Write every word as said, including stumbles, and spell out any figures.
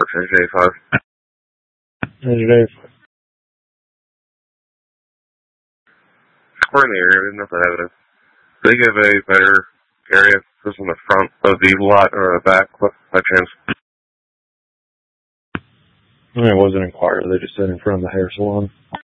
works at J five. J five. We're in the area. There's nothing evidence. They give a better area just in the front of the lot or the back, by chance. I mean, it wasn't inquired. They just said in front of the hair salon.